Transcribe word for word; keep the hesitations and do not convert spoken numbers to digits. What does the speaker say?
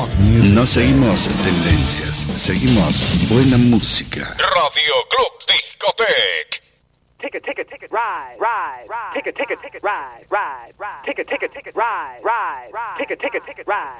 rock music. No seguimos tendencias, seguimos buena música. Radio Club Discotec. Ticket, ticket, ticket, ride, ride, ride. Ticket, ticket, ticket, ride, ride, ride. Ticket, ticket, ticket, ride, ride, ride. Ticket, ticket, ticket, ride.